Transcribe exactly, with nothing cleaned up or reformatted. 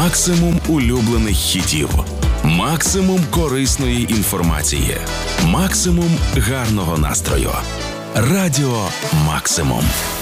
максимум улюблених хітів, максимум корисної інформації, максимум гарного настрою. Радіо Максимум.